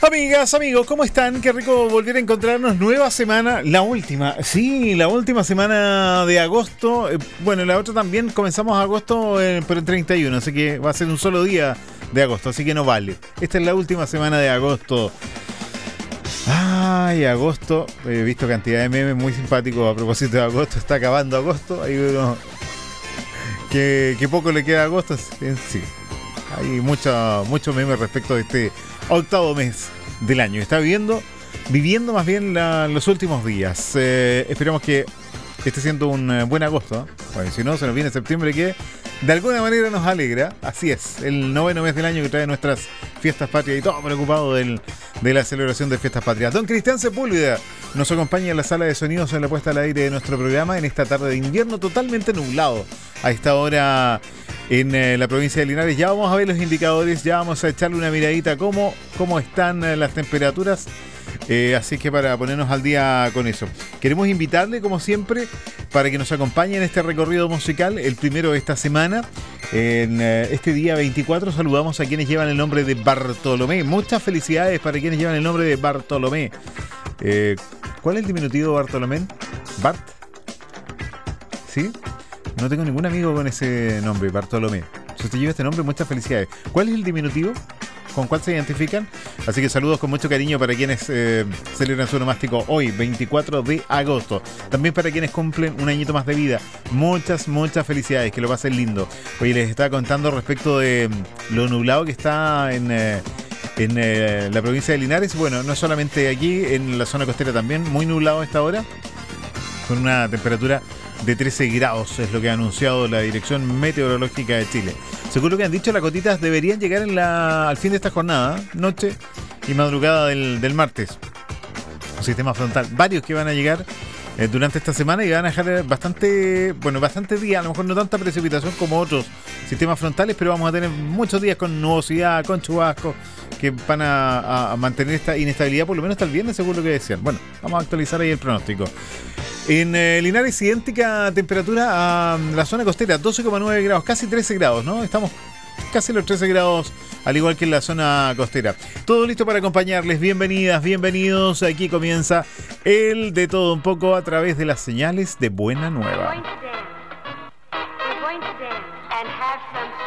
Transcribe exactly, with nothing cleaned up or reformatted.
Amigas, amigos, ¿cómo están? Qué rico volver a encontrarnos. Nueva semana, la última, sí, la última semana de agosto. Eh, bueno, la otra también comenzamos agosto, eh, pero el treinta y uno, así que va a ser un solo día de agosto, así que no vale. Esta es la última semana de agosto. Ay, agosto, he visto cantidad de memes muy simpáticos a propósito de agosto. Está acabando agosto, hay uno que, que poco le queda a agosto. Sí, hay mucho, mucho meme respecto de este octavo mes del año. Está viviendo, viviendo más bien la, los últimos días. Eh, esperamos que esté siendo un eh, buen agosto, ¿eh? Bueno, si no, se nos viene septiembre, que de alguna manera nos alegra. Así es, el noveno mes del año que trae nuestras fiestas patrias y todo preocupado del, de la celebración de fiestas patrias. Don Cristian Sepúlveda nos acompaña en la sala de sonidos en la puesta al aire de nuestro programa en esta tarde de invierno totalmente nublado a esta hora en eh, la provincia de Linares. Ya vamos a ver los indicadores, ya vamos a echarle una miradita a cómo, cómo están eh, las temperaturas. Eh, así que para ponernos al día con eso, queremos invitarle como siempre para que nos acompañe en este recorrido musical, el primero de esta semana. En eh, este día veinticuatro saludamos a quienes llevan el nombre de Bartolomé. Muchas felicidades para quienes llevan el nombre de Bartolomé. Eh, ¿Cuál es el diminutivo de Bartolomé? ¿Bart? ¿Sí? No tengo ningún amigo con ese nombre, Bartolomé. Si usted lleva este nombre, muchas felicidades. ¿Cuál es el diminutivo? ¿Con cuál se identifican? Así que saludos con mucho cariño para quienes eh, celebran su onomástico hoy, veinticuatro de agosto. También para quienes cumplen un añito más de vida. Muchas, muchas felicidades, que lo pasen lindo. Hoy les estaba contando respecto de lo nublado que está en, eh, en eh, la provincia de Linares. Bueno, no solamente aquí, en la zona costera también, muy nublado a esta hora, con una temperatura de trece grados, es lo que ha anunciado la Dirección Meteorológica de Chile. Según lo que han dicho, las gotitas deberían llegar en la, al fin de esta jornada, noche y madrugada del, del martes. Un sistema frontal, varios que van a llegar eh, durante esta semana y van a dejar bastante, bueno, bastante días, a lo mejor no tanta precipitación como otros sistemas frontales, pero vamos a tener muchos días con nubosidad, con chubascos, que van a, a mantener esta inestabilidad por lo menos hasta el viernes, según lo que decían. Bueno, vamos a actualizar ahí el pronóstico. En eh, Linares, idéntica temperatura a la zona costera, doce coma nueve grados, casi trece grados, ¿no? Estamos casi los trece grados, al igual que en la zona costera. Todo listo para acompañarles. Bienvenidas, bienvenidos. Aquí comienza el De Todo Un Poco a través de las señales de Buena Nueva.